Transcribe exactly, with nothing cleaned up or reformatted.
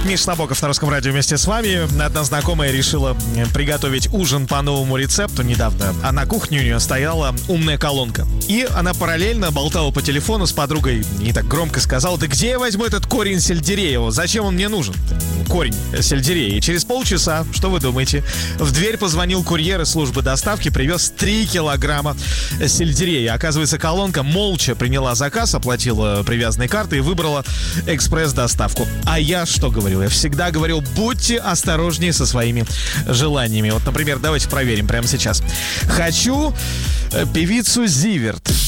Миша Набоков на Русском радио вместе с вами. Одна знакомая решила приготовить ужин по новому рецепту недавно. А на кухне у нее стояла умная колонка. И она параллельно болтала по телефону с подругой и так громко сказала: да где я возьму этот корень сельдерея? Зачем он мне нужен? Корень сельдерея. И через полчаса, что вы думаете, в дверь позвонил курьер из службы доставки, привез три килограмма сельдерея. Оказывается, колонка молча приняла заказ, оплатила привязанной картой и выбрала экспресс-доставку. А я что говорил? Я всегда говорил: будьте осторожнее со своими желаниями. Вот, например, давайте проверим прямо сейчас. Хочу певицу Зиверт.